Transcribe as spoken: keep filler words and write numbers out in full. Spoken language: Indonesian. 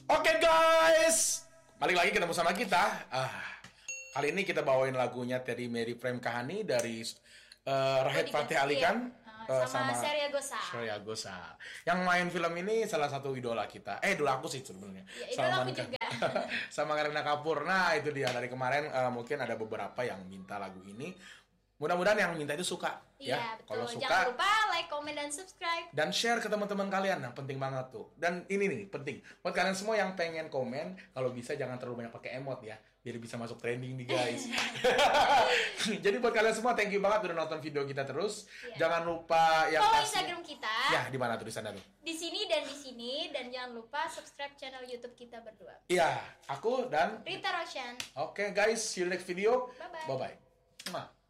Oke guys, balik lagi ketemu sama kita. Ah, kali ini kita bawain lagunya Teddy Mary Prem Kahani dari uh, Rahid Fatih Ali Khan uh, sama, sama Sherya Ghosa. Sherya Ghosa. Yang main film ini salah satu idola kita. Eh, idola aku sih sebenarnya. Ya, idola aku juga. Sama Kareena Kapoor. Nah, itu dia dari kemarin uh, mungkin ada beberapa yang minta lagu ini. Mudah-mudahan yang minta itu suka. Iya, ya. betul. Kalau suka, jangan lupa like, comment, dan subscribe. Dan share ke teman-teman kalian. Nah, penting banget tuh. Dan ini nih, penting. Buat kalian semua yang pengen komen, kalau bisa jangan terlalu banyak pakai emot ya. Biar bisa masuk trending nih guys. Jadi buat kalian semua, thank you banget udah nonton video kita terus. Iya. Jangan lupa yang follow pasti... Instagram kita. Ya, di mana tuh di sana tuh? Di sini dan di sini. Dan jangan lupa subscribe channel YouTube kita berdua. Iya, aku dan Rita Roshan. Oke okay, guys, see you next video. Bye-bye. Bye-bye.